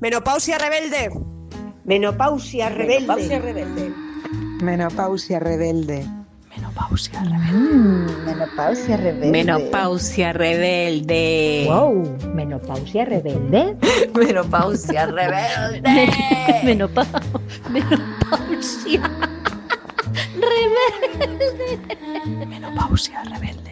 Menopausia rebelde. Menopausia rebelde. Menopausia rebelde. Menopausia rebelde. Menopausia rebelde. Menopausia rebelde. Menopausia rebelde. Wow. Menopausia rebelde. Menopausia rebelde. Menopausia rebelde. Menopausia rebelde.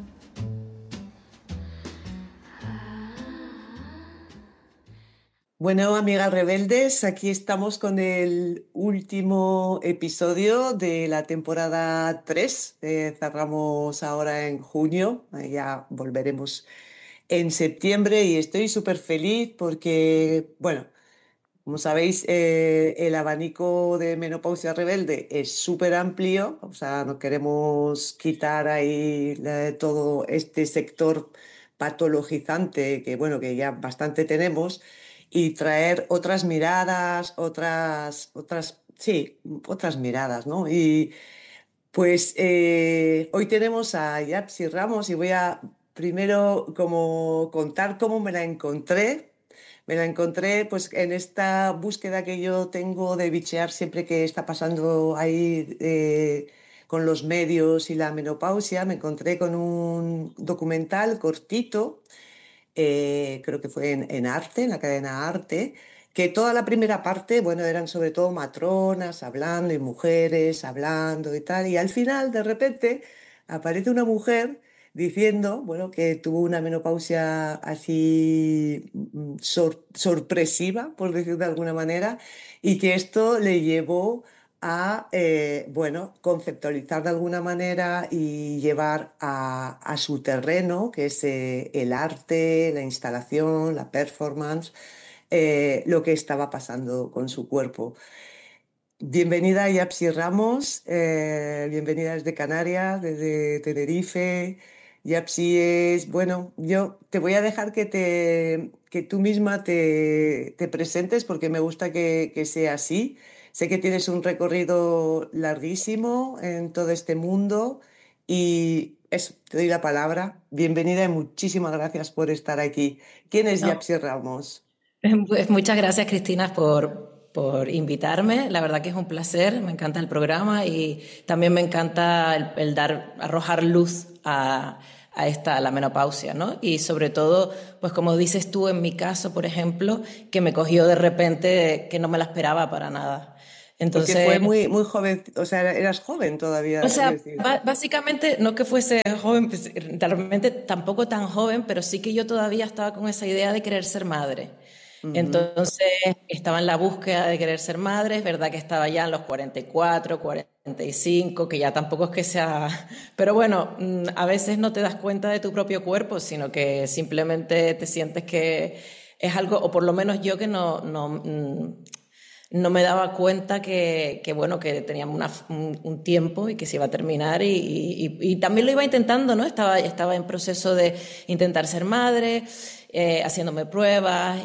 Bueno, amigas rebeldes, aquí estamos con el último episodio de la temporada 3. Cerramos ahora en junio, ya volveremos en septiembre y estoy súper feliz porque, bueno, como sabéis, el abanico de Menopausia Rebelde es súper amplio, o sea, no queremos quitar ahí todo este sector patologizante que, bueno, que ya bastante tenemos y traer otras miradas, otras miradas, ¿no? Y pues hoy tenemos a Yapsi Ramos y voy a primero como contar cómo me la encontré. Me la encontré pues en esta búsqueda que yo tengo de bichear siempre que está pasando ahí con los medios y la menopausia. Me encontré con un documental cortito, creo que fue en Arte, en la cadena Arte, que toda la primera parte, bueno, eran sobre todo matronas hablando y mujeres hablando y tal, y al final de repente aparece una mujer diciendo, bueno, que tuvo una menopausia así sorpresiva, por decir de alguna manera, y que esto le llevó a, bueno, conceptualizar de alguna manera y llevar a su terreno, que es el arte, la instalación, la performance, lo que estaba pasando con su cuerpo. Bienvenida Yapsi Ramos, bienvenida desde Canarias, desde Tenerife. Yapsi es, bueno, yo te voy a dejar que tú misma te presentes porque me gusta que sea así. Sé que tienes un recorrido larguísimo en todo este mundo y eso, te doy la palabra. Bienvenida y muchísimas gracias por estar aquí. ¿Quién es Yapsi Ramos? Pues muchas gracias, Cristina, por invitarme. La verdad que es un placer, me encanta el programa y también me encanta el arrojar luz a la menopausia, ¿no? Y sobre todo, pues como dices tú, en mi caso, por ejemplo, que me cogió de repente que no me la esperaba para nada. Entonces, porque fue muy joven, o sea, eras joven todavía. O sea, básicamente, no que fuese joven, pues, realmente tampoco tan joven, pero sí que yo todavía estaba con esa idea de querer ser madre. Entonces estaba en la búsqueda de querer ser madre, es verdad que estaba ya en los 44, 45, que ya tampoco es que sea... Pero bueno, a veces no te das cuenta de tu propio cuerpo, sino que simplemente te sientes que es algo, o por lo menos yo que no me daba cuenta que bueno, que teníamos un tiempo y que se iba a terminar y también lo iba intentando, ¿no? Estaba en proceso de intentar ser madre, haciéndome pruebas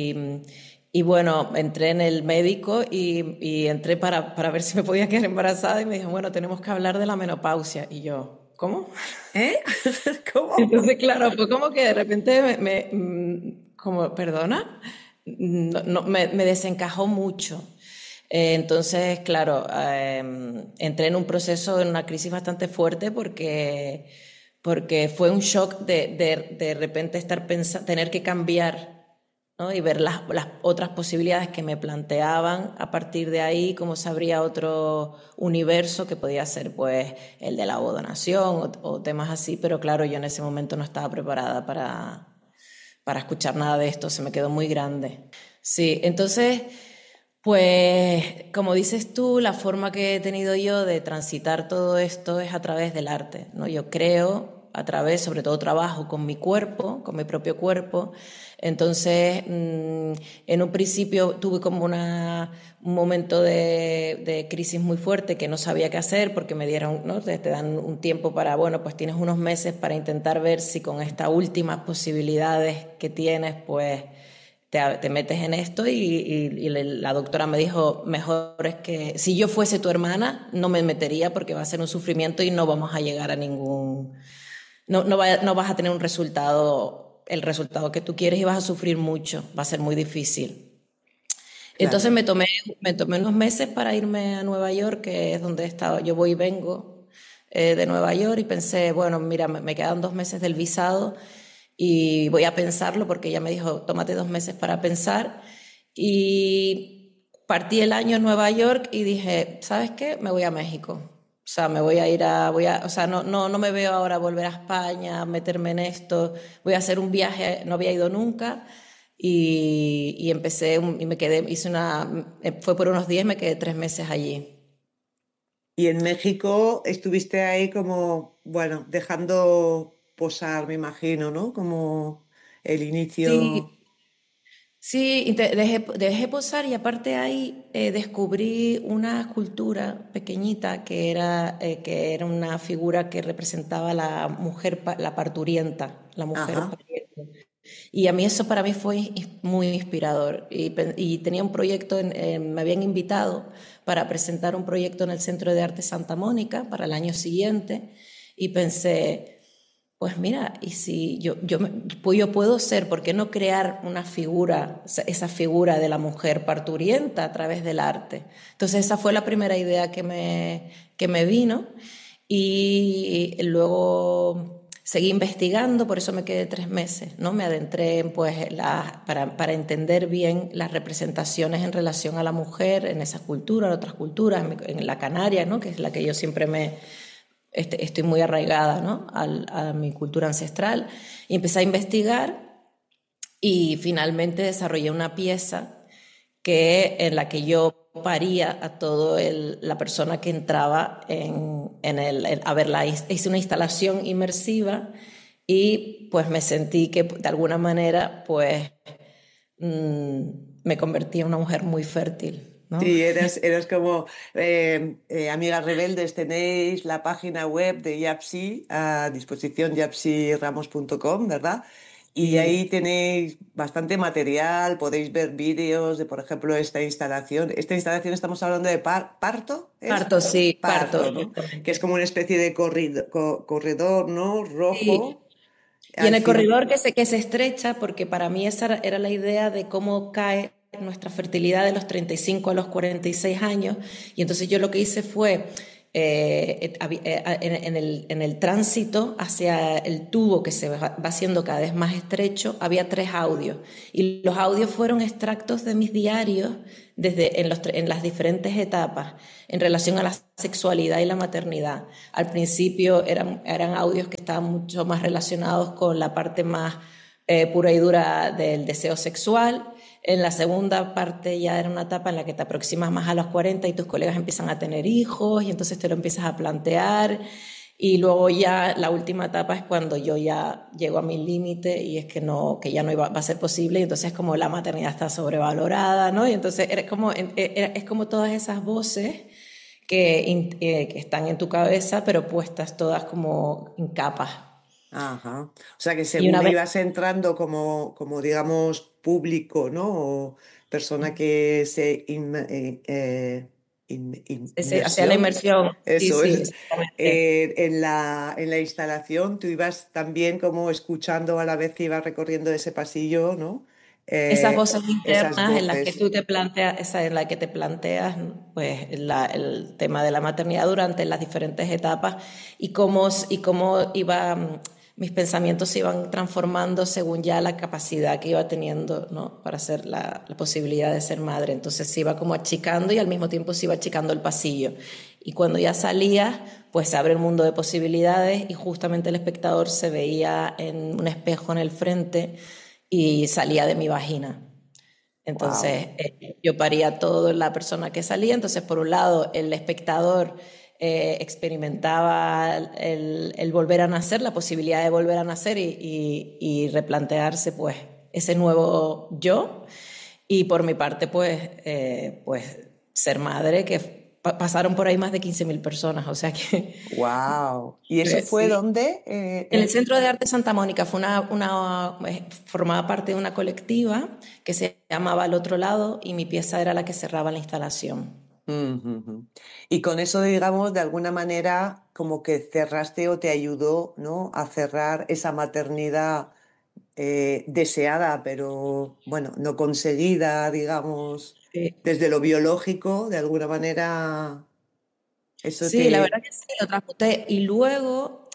y bueno, entré en el médico y entré para ver si me podía quedar embarazada y me dijo, bueno, tenemos que hablar de la menopausia. Y yo, ¿cómo? ¿Cómo? Entonces, claro, fue como que de repente como, ¿perdona? No, me desencajó mucho. Entonces, claro, entré en un proceso, en una crisis bastante fuerte porque fue un shock de repente tener que cambiar, ¿no? Y ver las otras posibilidades que me planteaban a partir de ahí, como se abría otro universo que podía ser pues el de la ovodonación o temas así, pero claro, yo en ese momento no estaba preparada para escuchar nada de esto, se me quedó muy grande. Sí, entonces, pues como dices tú, la forma que he tenido yo de transitar todo esto es a través del arte, ¿no? Yo creo a través, sobre todo trabajo con mi cuerpo, con mi propio cuerpo. Entonces, en un principio tuve como un momento de crisis muy fuerte que no sabía qué hacer porque me dieron, ¿no? Te dan un tiempo para, bueno, pues tienes unos meses para intentar ver si con estas últimas posibilidades que tienes, pues te metes en esto y la doctora me dijo, mejor es que si yo fuese tu hermana no me metería porque va a ser un sufrimiento y no vamos a llegar a ningún... No vas a tener el resultado que tú quieres y vas a sufrir mucho, va a ser muy difícil. Entonces claro. me tomé unos meses para irme a Nueva York, que es donde estaba. Yo voy y vengo de Nueva York y pensé, bueno, mira, me quedan 2 meses del visado y voy a pensarlo porque ella me dijo, tómate 2 meses para pensar. Y partí el año en Nueva York y dije, ¿sabes qué? Me voy a México. O sea, me voy a ir o sea, no me veo ahora volver a España, meterme en esto. Voy a hacer un viaje, no había ido nunca. Y empecé, y me quedé, fue por unos días, me quedé 3 meses allí. Y en México estuviste ahí como, bueno, dejando posar, me imagino, ¿no? Como el inicio. Sí, sí, y dejé posar y aparte ahí descubrí una escultura pequeñita que era una figura que representaba a la mujer, la parturienta, la mujer Ajá. pariente. Y a mí eso para mí fue muy inspirador. Y tenía un proyecto, me habían invitado para presentar un proyecto en el Centro de Arte Santa Mónica para el año siguiente. Y pensé, pues mira, y si pues yo puedo ser, ¿por qué no crear una figura, esa figura de la mujer parturienta a través del arte? Entonces esa fue la primera idea que me vino y luego seguí investigando, por eso me quedé 3 meses, ¿no? Me adentré en, pues, para entender bien las representaciones en relación a la mujer en esa cultura, en otras culturas, en la canaria, ¿no? Que es la que yo siempre estoy muy arraigada, ¿no? A mi cultura ancestral. Y empecé a investigar y finalmente desarrollé una pieza en la que yo paría a la persona que entraba a verla. Hice una instalación inmersiva y pues me sentí que de alguna manera pues me convertí en una mujer muy fértil, ¿no? Sí, eras como amigas rebeldes, tenéis la página web de YAPSI a disposición, yapsiramos.com, ¿verdad? Y ahí Y tenéis bastante material, podéis ver vídeos de, por ejemplo, esta instalación. Esta instalación estamos hablando de parto, ¿es? parto, sí, parto, Parto, ¿no? Que es exactamente. como una especie de corredor, ¿no? Sí. Rojo. Y en Al el fin, corredor que se estrecha, porque para mí esa era la idea de cómo cae nuestra fertilidad de los 35 a los 46 años. Y entonces yo lo que hice fue, en el tránsito hacia el tubo que se va haciendo cada vez más estrecho, había 3 audios. Y los audios fueron extractos de mis diarios en las diferentes etapas en relación a la sexualidad y la maternidad. Al principio eran audios que estaban mucho más relacionados con la parte más pura y dura del deseo sexual. En la segunda parte ya era una etapa en la que te aproximas más a los 40 y tus colegas empiezan a tener hijos y entonces te lo empiezas a plantear. Y luego ya la última etapa es cuando yo ya llego a mi límite y es que ya no va a ser posible y entonces como la maternidad está sobrevalorada, ¿no? Y entonces es como todas esas voces que están en tu cabeza, pero puestas todas como en capas. ajá. O sea que Y según una vez ibas entrando como digamos, público, ¿no? O persona que se se hacía la inmersión, inmersión, sí, eso sí, es, exactamente. en la instalación, tú ibas también como escuchando a la vez que ibas recorriendo ese pasillo, ¿no? Esas voces Esas internas en las que voces. tú te planteas, en la que te planteas pues el tema de la maternidad durante las diferentes etapas y cómo mis pensamientos se iban transformando según ya la capacidad que iba teniendo, ¿no? Para hacer la posibilidad de ser madre. Entonces se iba como achicando y al mismo tiempo se iba achicando el pasillo. Y cuando ya salías, pues se abre el mundo de posibilidades y justamente el espectador se veía en un espejo en el frente y salía de mi vagina. Wow. Entonces, yo paría todo la persona que salía. Entonces, por un lado, el espectador experimentaba el volver a nacer, la posibilidad de volver a nacer y replantearse, pues, ese nuevo yo. Y por mi parte, pues ser madre, que pasaron por ahí más de 15.000 personas. O sea que, Wow. ¿Y eso fue sí. dónde? En el Centro de Arte Santa Mónica formaba parte de una colectiva que se llamaba Al Otro Lado y mi pieza era la que cerraba la instalación. Ujú. Y con eso, digamos, de alguna manera, como que cerraste o te ayudó, ¿no? A cerrar esa maternidad deseada, pero bueno, no conseguida, digamos, Sí. desde lo biológico, de alguna manera, eso Sí, la verdad te... que sí, lo transmuté. Y luego,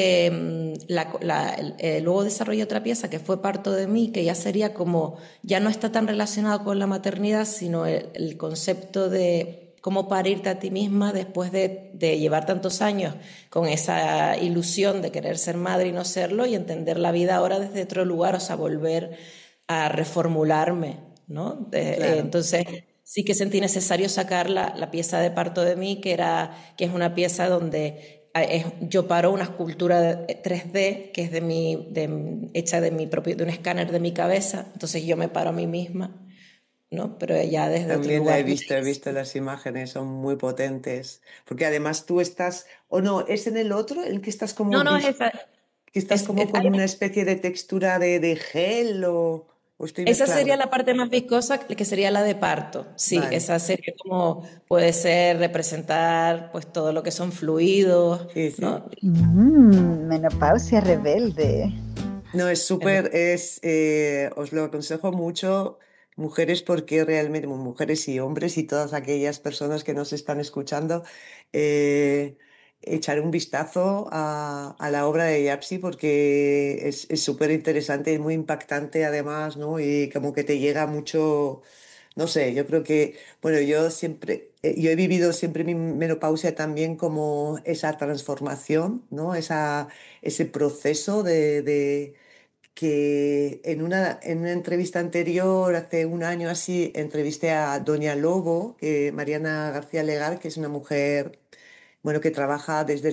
luego desarrollé otra pieza que fue Parto de mí, que ya sería como, ya no está tan relacionado con la maternidad, sino el concepto de cómo parirte a ti misma después de llevar tantos años con esa ilusión de querer ser madre y no serlo, y entender la vida ahora desde otro lugar, o sea, volver a reformularme, ¿no? Claro. Entonces sí que sentí necesario sacar la pieza de Parto de mí, que es una pieza donde yo paro una escultura 3D que es hecha de un escáner de mi cabeza, entonces yo me paro a mí misma, ¿no? Pero ya desde otro También la lugar. he visto las imágenes, son muy potentes, porque además tú estás, o no, es en el otro, el que estás como, No, no, es esa. que estás como con una especie de textura de gel o estoy Esa sería mezclando. la parte más viscosa, que sería la de parto. Sí, Vale, esa sería como, puede ser representar pues todo lo que son fluidos, sí, sí. ¿no? Menopausia rebelde. No, es súper, os lo aconsejo mucho, mujeres, porque realmente, bueno, mujeres y hombres y todas aquellas personas que nos están escuchando, eh, echar un vistazo a la obra de Yapsi porque es súper interesante y muy impactante además, ¿no? Y como que te llega mucho, no sé, yo creo que, bueno, yo siempre, yo he vivido siempre mi menopausia también como esa transformación, ¿no? Ese proceso de que en una entrevista anterior, hace un año así, entrevisté a Doña Lobo, Mariana García Legar, que es una mujer, bueno, que trabaja desde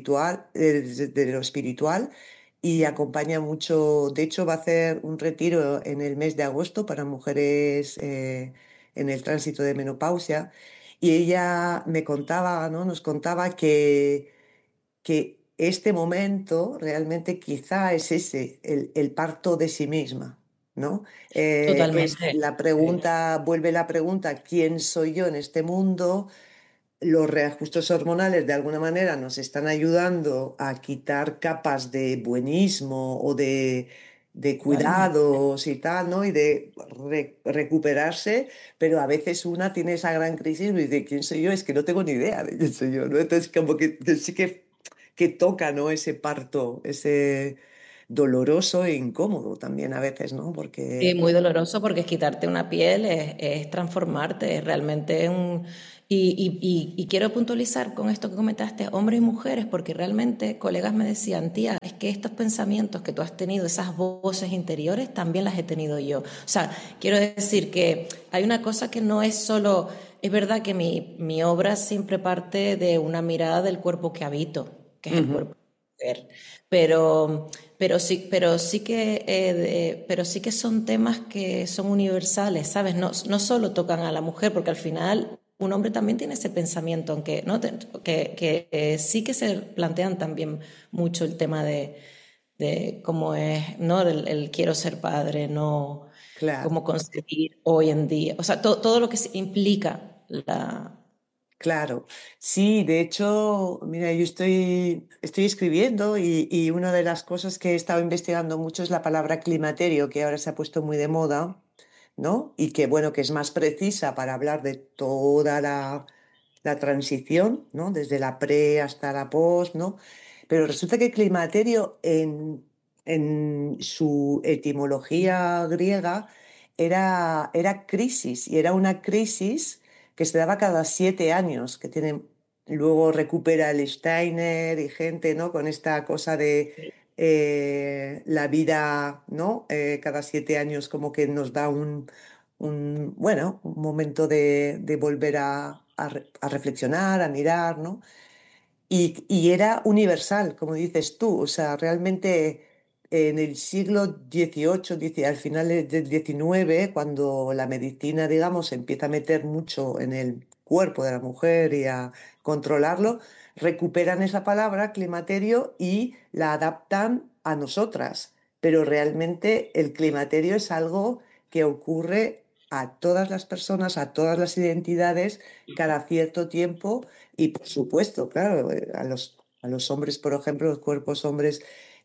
desde lo espiritual y acompaña mucho. De hecho, va a hacer un retiro en el mes de agosto para mujeres en el tránsito de menopausia. Y ella me contaba, ¿no? Nos contaba que este momento realmente quizá es ese, el parto de sí misma, ¿no? Es Totalmente. la pregunta, vuelve la pregunta, ¿quién soy yo en este mundo? Los reajustes hormonales de alguna manera nos están ayudando a quitar capas de buenismo o de Totalmente. cuidados y tal, ¿no? Y de recuperarse, pero a veces una tiene esa gran crisis y dice, ¿quién soy yo? Es que no tengo ni idea de quién soy yo, ¿no? Entonces, como que sí que toca, ¿no? Ese parto, ese doloroso e incómodo también a veces, ¿no? Sí, Porque... muy doloroso porque es quitarte una piel, es transformarte, es realmente un... Y quiero puntualizar con esto que comentaste, hombres y mujeres, porque realmente colegas me decían, tía, es que estos pensamientos que tú has tenido, esas voces interiores, también las he tenido yo. O sea, quiero decir que hay una cosa que no es solo... Es verdad que mi obra siempre parte de una mirada del cuerpo que habito, que es el Ujú, cuerpo de la mujer, pero... pero sí que son temas que son universales, ¿sabes? No, no solo tocan a la mujer, porque al final un hombre también tiene ese pensamiento, aunque ¿no? Sí que se plantean también mucho el tema de cómo es, ¿no? El quiero ser padre, no claro. cómo concebir hoy en día. O sea, todo lo que implica la... Claro, sí, de hecho, mira, estoy escribiendo y una de las cosas que he estado investigando mucho es la palabra climaterio, que ahora se ha puesto muy de moda, ¿no? Y que, bueno, que es más precisa para hablar de toda la transición, ¿no? Desde la pre hasta la post, ¿no? Pero resulta que climaterio en su etimología griega era crisis y era una crisis que se daba cada 7 años, luego recupera el Steiner y gente, ¿no? Con esta cosa de la vida, ¿no? Cada 7 años como que nos da bueno, un momento de volver a reflexionar, a mirar, ¿no? Y era universal, como dices tú, o sea, realmente en el siglo XVIII, al final del XIX, cuando la medicina, digamos, se empieza a meter mucho en el cuerpo de la mujer y a controlarlo, recuperan esa palabra, climaterio, y la adaptan a nosotras. Pero realmente el climaterio es algo que ocurre a todas las personas, a todas las identidades, cada cierto tiempo y por supuesto, claro, a los hombres, por ejemplo, los cuerpos hombres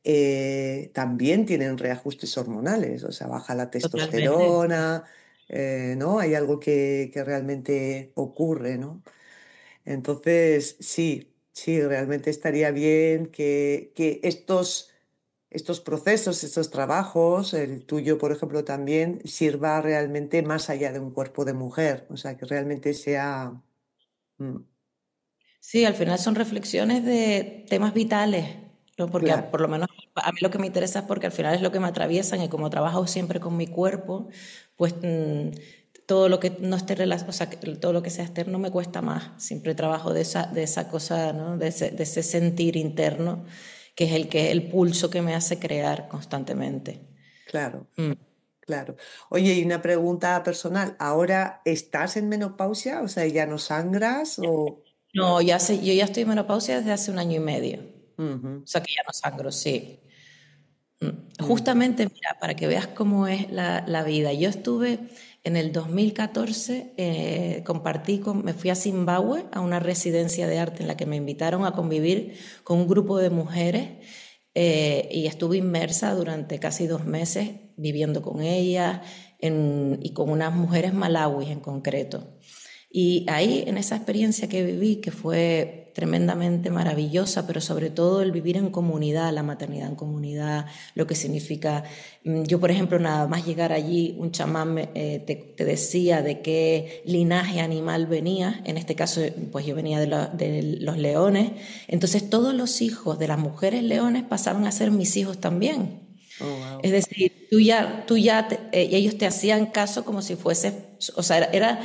también tienen reajustes hormonales, o sea, baja la Totalmente. testosterona, ¿no? Hay algo que realmente ocurre, ¿no? Entonces, sí, sí, realmente estaría bien que estos procesos, estos trabajos, el tuyo, por ejemplo, también sirva realmente más allá de un cuerpo de mujer, o sea, que realmente sea... mm, Sí, al final son reflexiones de temas vitales, ¿no? Porque claro, por lo menos a mí lo que me interesa es porque al final es lo que me atraviesan y como trabajo siempre con mi cuerpo, pues todo lo que no esté o sea, todo lo que sea externo me cuesta más. Siempre trabajo de esa cosa, ¿no? De ese sentir interno, que es el pulso que me hace crear constantemente. claro, Mm. claro. Oye, y una pregunta personal, ¿ahora estás en menopausia? O sea, ¿ya no sangras o...? No, yo ya estoy en menopausia desde hace un año y medio. Ujú, O sea que ya no sangro, sí. ujú. Justamente, mira, para que veas cómo es la vida. Yo estuve en el 2014, me fui a Zimbabue a una residencia de arte en la que me invitaron a convivir con un grupo de mujeres y estuve inmersa durante casi 2 meses viviendo con ellas y con unas mujeres malawis en concreto. Y ahí, en esa experiencia que viví, que fue tremendamente maravillosa, pero sobre todo el vivir en comunidad, la maternidad en comunidad, lo que significa, yo por ejemplo, nada más llegar allí, un chamán te decía de qué linaje animal venía, en este caso, pues yo venía de los leones, entonces todos los hijos de las mujeres leones pasaban a ser mis hijos también. Oh, Es wow. decir, ellos te hacían caso como si fuese, o sea, era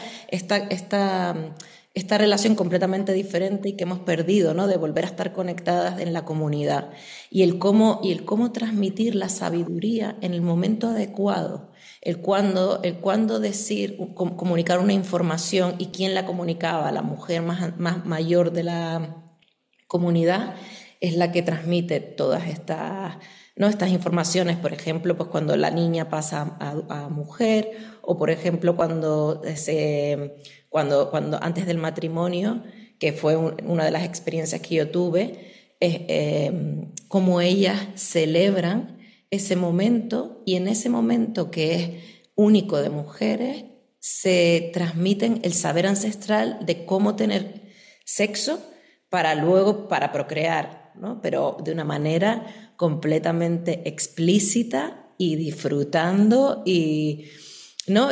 esta relación completamente diferente y que hemos perdido, ¿no? De volver a estar conectadas en la comunidad. Y el cómo transmitir la sabiduría en el momento adecuado, el cuándo decir, comunicar una información y quién la comunicaba, la mujer más mayor de la comunidad es la que transmite todas estas, ¿no? Estas informaciones, por ejemplo, pues cuando la niña pasa a mujer, o por ejemplo cuando antes del matrimonio, que fue una de las experiencias que yo tuve, es cómo ellas celebran ese momento y en ese momento que es único de mujeres se transmiten el saber ancestral de cómo tener sexo para luego, para procrear, ¿no? Pero de una manera completamente explícita y disfrutando y, ¿no?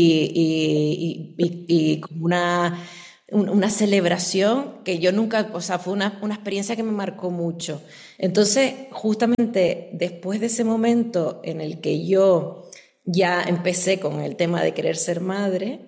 Y como una celebración que yo nunca, o sea, fue una experiencia que me marcó mucho. Entonces, justamente después de ese momento en el que yo ya empecé con el tema de querer ser madre,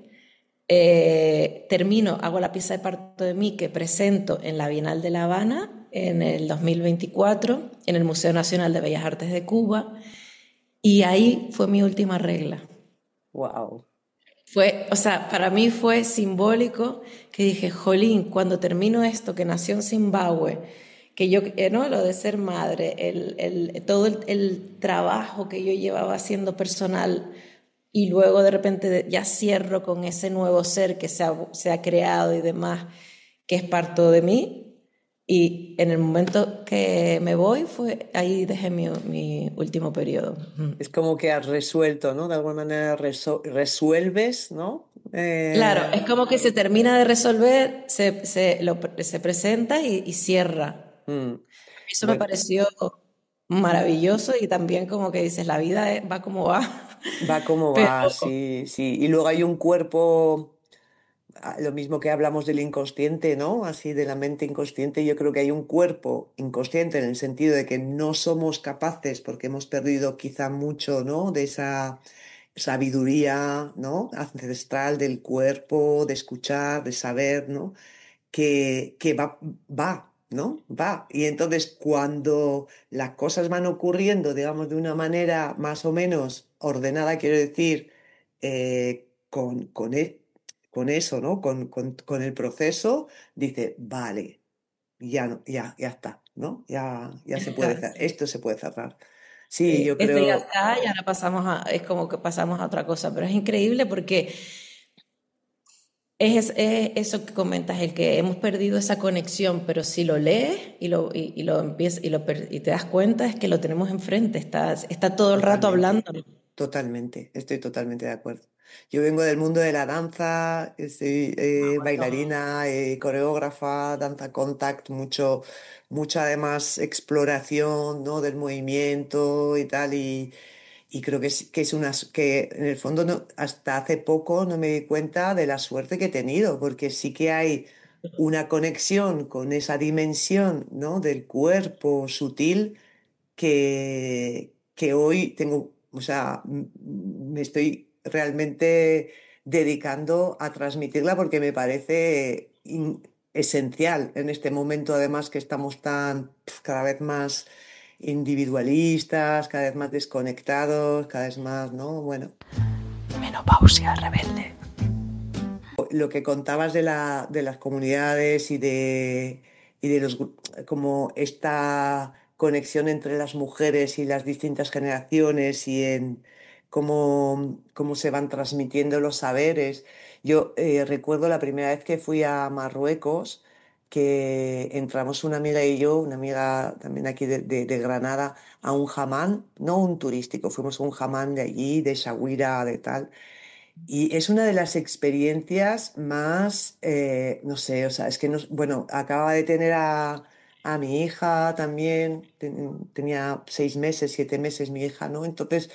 hago la pieza de parto de mí que presento en la Bienal de La Habana en el 2024, en el Museo Nacional de Bellas Artes de Cuba, y ahí fue mi última regla. Wow. O sea, para mí fue simbólico que dije, jolín, cuando termino esto, que nació en Zimbabue, que yo, ¿no? Lo de ser madre, todo el trabajo que yo llevaba haciendo personal y luego de repente ya cierro con ese nuevo ser que se ha creado y demás, que es parte de mí. Y en el momento que me voy, ahí dejé mi último periodo. Es como que has resuelto, ¿no? De alguna manera resuelves, ¿no? Claro, es como que se termina de resolver, se presenta y cierra. Mm, Eso me bueno, pareció maravilloso y también como que dices, la vida va como va. va como Pero va, sí, sí. Y luego hay un cuerpo, lo mismo que hablamos del inconsciente, ¿no? Así de la mente inconsciente, yo creo que hay un cuerpo inconsciente en el sentido de que no somos capaces, porque hemos perdido quizá mucho, ¿no? De esa sabiduría, ¿no? Ancestral del cuerpo, de escuchar, de saber, ¿no? Que va, ¿no? Va. Y entonces cuando las cosas van ocurriendo, digamos, de una manera más o menos ordenada, quiero decir, con eso, ¿no? Con el proceso, dice, vale, ya, ya está, ¿no? Ya se puede está, cerrar, sí. esto se puede cerrar. Sí, Sí, yo esto ya creo, está y ahora es como que pasamos a otra cosa, pero es increíble porque Es eso que comentas, el que hemos perdido esa conexión, pero si lo lees y te das cuenta es que lo tenemos enfrente, está todo el rato Totalmente. hablando. Totalmente, estoy totalmente de acuerdo. Yo vengo del mundo de la danza, soy bailarina, coreógrafa, danza contact, mucho además exploración, ¿no? Del movimiento y tal, y creo que en el fondo hasta hace poco no me di cuenta de la suerte que he tenido, porque sí que hay una conexión con esa dimensión, ¿no? Del cuerpo sutil que hoy tengo, o sea, me estoy realmente dedicando a transmitirla porque me parece esencial en este momento, además que estamos cada vez más individualistas, cada vez más desconectados, cada vez más, ¿no? Bueno, Menopausia rebelde. lo que contabas de las comunidades y de como esta conexión entre las mujeres y las distintas generaciones y en cómo se van transmitiendo los saberes. Yo recuerdo la primera vez que fui a Marruecos, que entramos una amiga y yo, una amiga también aquí de Granada, a un hamán, no un turístico, fuimos a un hamán de allí, de Shahuira, de tal. Y es una de las experiencias más, no sé, o sea, es que no, bueno, acababa de tener a mi hija también, tenía 6 meses, 7 meses mi hija, ¿no? Entonces,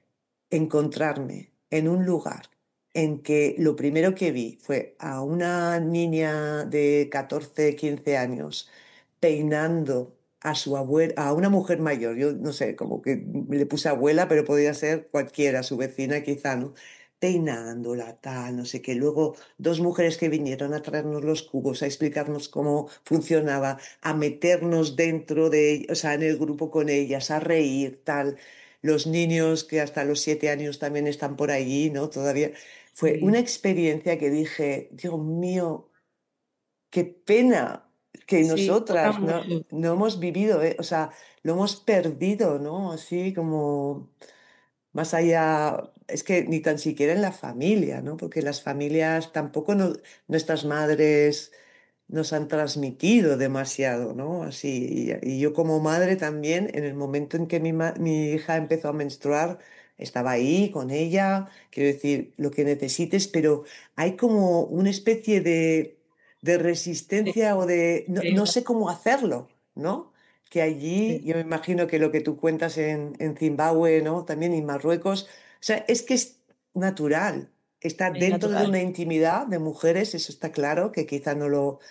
encontrarme en un lugar en que lo primero que vi fue a una niña de 14 15 años peinando a su abuela, a una mujer mayor, yo no sé, como que le puse abuela, pero podía ser cualquiera, su vecina quizá, ¿no? Peinándola, tal, no sé qué. Luego, dos mujeres que vinieron a traernos los cubos, a explicarnos cómo funcionaba, a meternos dentro de, o sea, en el grupo con ellas, a reír, tal. Los niños que hasta los 7 años también están por allí, ¿no? Todavía. Fue una Sí, experiencia que dije, Dios mío, qué pena que sí, toca nosotras mucho. no hemos vivido, o sea, lo hemos perdido, ¿no? Así como más allá, es que ni tan siquiera en la familia, ¿no? Porque las familias tampoco nuestras madres nos han transmitido demasiado, ¿no? Así, y yo como madre también, en el momento en que mi hija empezó a menstruar, estaba ahí con ella, quiero decir, lo que necesites, pero hay como una especie de Sí, resistencia o de, no, hay no una- sé cómo hacerlo, ¿no? Que allí, sí, yo me imagino que lo que tú cuentas en Zimbabue, ¿no? También en Marruecos, o sea, es que es natural. Está es dentro de una natural. intimidad de mujeres, eso está claro, que quizá no lo,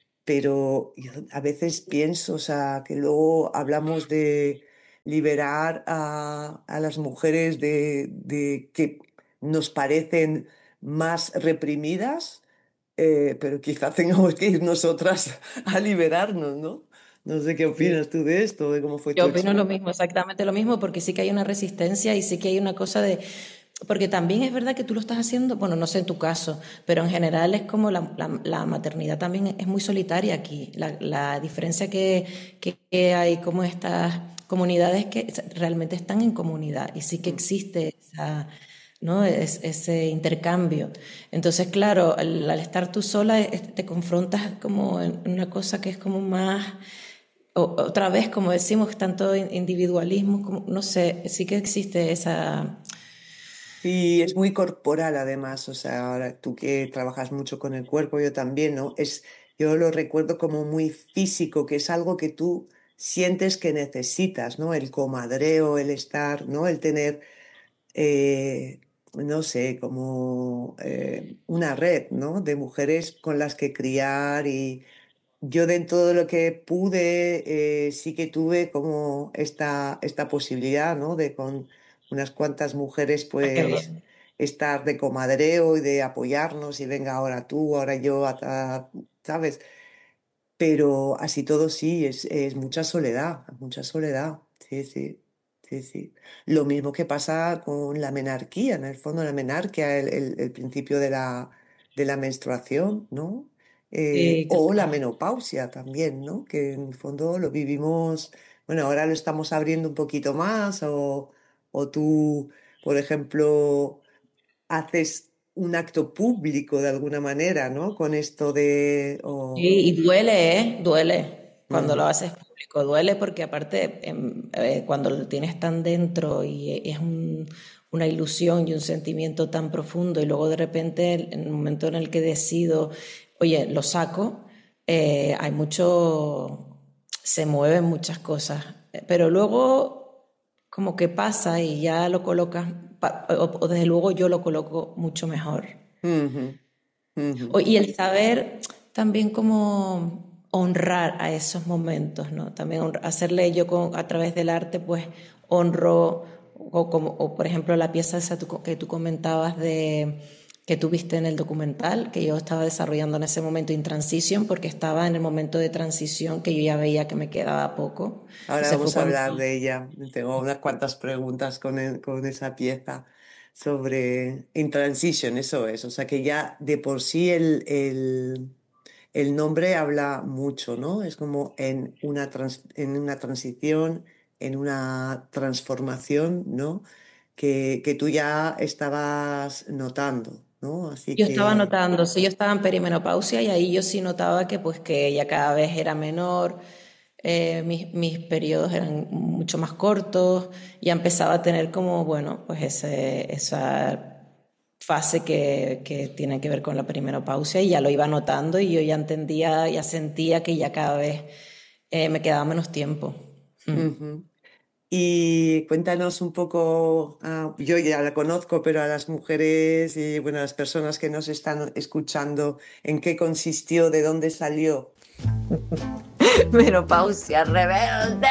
pero yo a veces pienso, o sea, que luego hablamos de liberar a las mujeres de que nos parecen más reprimidas, pero quizá tengamos que ir nosotras a liberarnos, ¿no? No sé qué Sí. opinas tú de esto, de cómo fue Yo tu opino lo experiencia. mismo, exactamente lo mismo, porque sí que hay una resistencia y sí que hay una cosa de... Porque también es verdad que tú lo estás haciendo, bueno, no sé en tu caso, pero en general es como la maternidad también es muy solitaria aquí. La diferencia que hay como estas comunidades que realmente están en comunidad y sí que Mm. existe esa, ¿no? Ese intercambio. Entonces, claro, al estar tú sola te confrontas como en una cosa que es como más otra vez, como decimos, tanto individualismo, como, no sé, sí que existe esa... Sí, es muy corporal además, o sea, ahora tú que trabajas mucho con el cuerpo, yo también, ¿no? Yo lo recuerdo como muy físico, que es algo que tú sientes que necesitas, ¿no? El comadreo, el estar, ¿no? El tener, no sé, como una red, ¿no? De mujeres con las que criar y yo dentro de lo que pude, sí que tuve como esta posibilidad, ¿no? De con unas cuantas mujeres, Ah, qué pues, bien. estar de comadreo y de apoyarnos y venga ahora tú, ahora yo, ¿sabes? Pero así todo sí, es mucha soledad, sí, sí, sí, sí. Lo mismo que pasa con la menarquía, en el fondo la menarquía, el principio de la menstruación, ¿no? Sí, O la total. menopausia también, ¿no? Que en el fondo lo vivimos, bueno, ahora lo estamos abriendo un poquito más, o tú, por ejemplo, haces un acto público de alguna manera, ¿no? Con esto de... Sí, y duele, ¿eh? Duele cuando lo Ujú, haces público, duele porque aparte cuando lo tienes tan dentro y es una ilusión y un sentimiento tan profundo y luego de repente en el momento en el que decido, oye, lo saco, hay mucho, se mueven muchas cosas, pero luego como que pasa y ya lo colocas, o desde luego yo lo coloco mucho mejor. ujú, ujú. Y el saber también como honrar a esos momentos, ¿no? También hacerle yo a través del arte, pues honro, o por ejemplo la pieza esa que tú comentabas que tuviste en el documental, que yo estaba desarrollando en ese momento in transition, porque estaba en el momento de transición que yo ya veía que me quedaba poco. Ahora Entonces fue vamos a cuando... hablar de ella. Tengo unas cuantas preguntas con esa pieza sobre In Transition, eso es. O sea que ya de por sí el nombre habla mucho, ¿no? Es como en una transición, en una transformación, ¿no? Que tú ya estabas notando, ¿no? Así Yo estaba que... notando, sí, yo estaba en perimenopausia y ahí yo sí notaba que pues que ella cada vez era menor, mis periodos eran mucho más cortos, ya empezaba a tener como, bueno, pues esa fase que tiene que ver con la perimenopausia y ya lo iba notando y yo ya entendía, ya sentía que ya cada vez me quedaba menos tiempo. Mm. Ujú. Y cuéntanos un poco, yo ya la conozco, pero a las mujeres y bueno, a las personas que nos están escuchando, ¿en qué consistió, de dónde salió? Menopausia rebelde.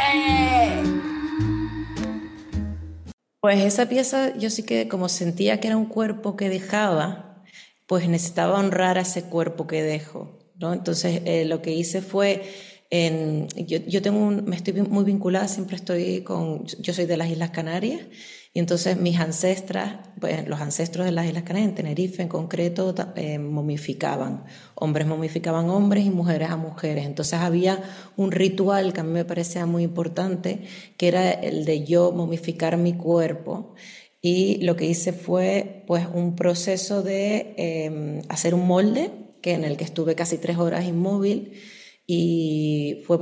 Pues esa pieza yo sí que como sentía que era un cuerpo que dejaba, pues necesitaba honrar a ese cuerpo que dejo, ¿no? Entonces lo que hice fue, yo tengo me estoy muy vinculada, siempre estoy yo soy de las Islas Canarias, y entonces mis ancestras, pues los ancestros de las Islas Canarias, en Tenerife en concreto, momificaban. Hombres momificaban hombres y mujeres a mujeres. Entonces había un ritual que a mí me parecía muy importante, que era el de yo momificar mi cuerpo. Y lo que hice fue pues un proceso de hacer un molde, en el que estuve casi 3 horas inmóvil, y fue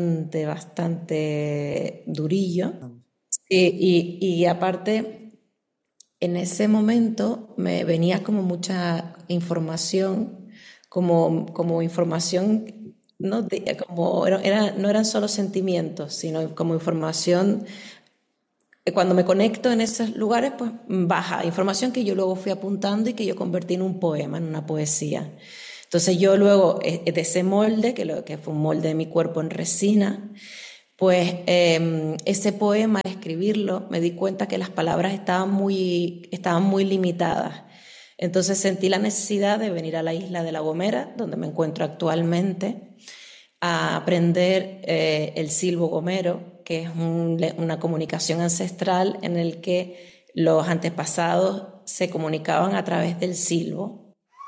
bastante durillo. Y aparte, en ese momento me venía como mucha información, como información, ¿no? Como no eran solo sentimientos, sino como información. Cuando me conecto en esos lugares, pues baja información que yo luego fui apuntando y que yo convertí en un poema, en una poesía. Entonces yo luego, de ese molde, que fue un molde de mi cuerpo en resina, pues ese poema, al escribirlo, me di cuenta que las palabras estaban muy limitadas. Entonces sentí la necesidad de venir a la isla de La Gomera, donde me encuentro actualmente, a aprender el silbo gomero, que es una comunicación ancestral en el que los antepasados se comunicaban a través del silbo.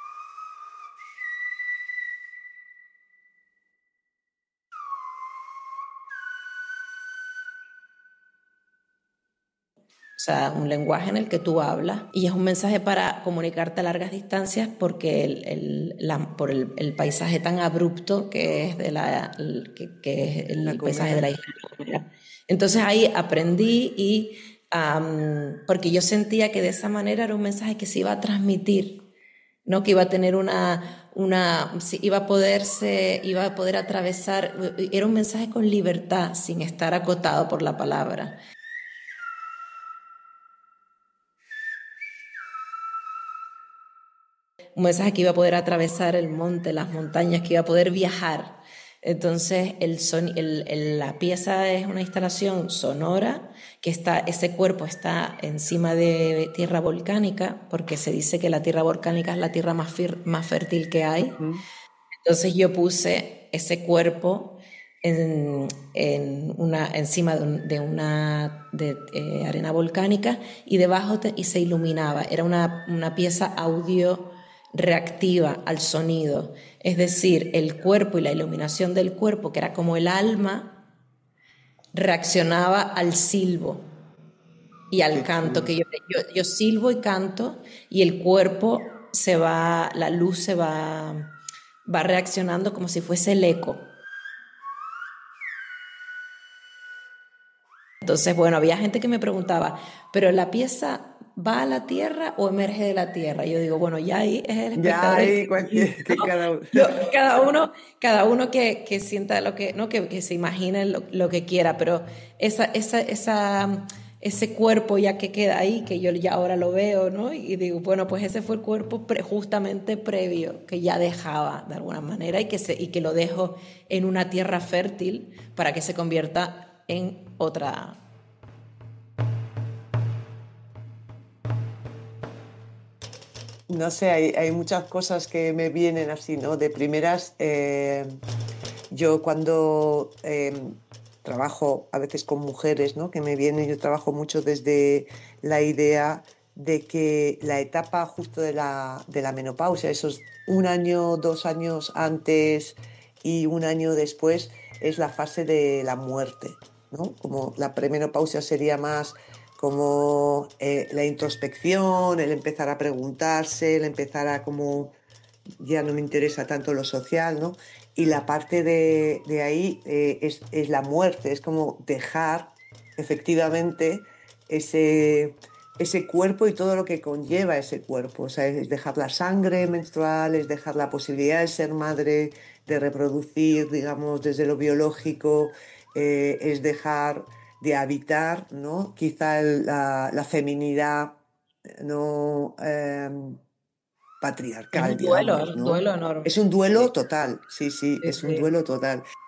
O sea, un lenguaje en el que tú hablas y es un mensaje para comunicarte a largas distancias porque por el paisaje tan abrupto que es, que es La el paisaje de Gomera. la isla. Entonces ahí aprendí porque yo sentía que de esa manera era un mensaje que se iba a transmitir, ¿no? Que iba a tener iba a poder atravesar, era un mensaje con libertad, sin estar acotado por la palabra. Un mensaje que iba a poder atravesar el monte, las montañas, que iba a poder viajar. Entonces, la pieza es una instalación sonora, ese cuerpo está encima de tierra volcánica, porque se dice que la tierra volcánica es la tierra más fértil que hay. Ujú. Entonces yo puse ese cuerpo encima de arena volcánica y debajo y se iluminaba. Era una pieza audio reactiva al sonido. Es decir, el cuerpo y la iluminación del cuerpo, que era como el alma, reaccionaba al silbo y al Qué canto, chulo. que yo silbo y canto y el cuerpo la luz va reaccionando como si fuese el eco. Entonces, bueno, había gente que me preguntaba, ¿pero la pieza va a la Tierra o emerge de la Tierra? Yo digo, bueno, ya ahí es el Ya espectador el hay que cualquier, que ¿no? cada uno. Cada uno que sienta lo que, ¿no? Que se imagine lo que quiera, pero ese cuerpo ya que queda ahí, que yo ya ahora lo veo, ¿no? Y digo, bueno, pues ese fue el cuerpo justamente previo, que ya dejaba de alguna manera y que lo dejo en una tierra fértil para que se convierta en otra. No sé, hay muchas cosas que me vienen así, ¿no? De primeras, yo cuando trabajo a veces con mujeres, ¿no? Que me vienen, yo trabajo mucho desde la idea de que la etapa justo de la menopausia, esos 1 año, 2 años antes y 1 año después, es la fase de la muerte, ¿no? Como la premenopausia sería más como la introspección, el empezar a preguntarse, el empezar a como ya no me interesa tanto lo social, ¿no? Y la parte de ahí es la muerte, es como dejar efectivamente ese cuerpo y todo lo que conlleva ese cuerpo. O sea, es dejar la sangre menstrual, es dejar la posibilidad de ser madre, de reproducir, digamos, desde lo biológico, es dejar de habitar, ¿no? Quizá la feminidad, ¿no? Es Patriarcal, un duelo, digamos, es un ¿no? duelo enorme. Es un Sí, duelo total, sí, sí, sí, es un sí. duelo total.